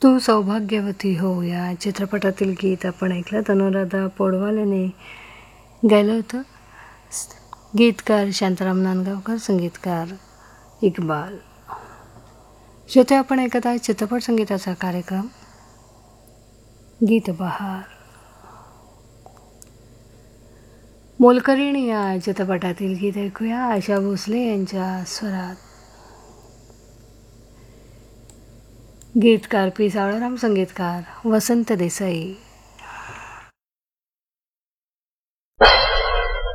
तू सौभाग्यवती हो या चित्रपटातील गीत आपण ऐकलं. अनुराधा पौडवाल यांनी गायलं होतं. गीतकार शांताराम नांदगावकर, संगीतकार इक्बाल. श्रोते, आपण ऐकत आहे चित्रपट संगीताचा कार्यक्रम गीत बहार. मोलकरीण या चित्रपटातील गीत ऐकूया आशा भोसले यांच्या स्वरात. गीतकार पी. सावळाराम, संगीतकार वसंत देसाई.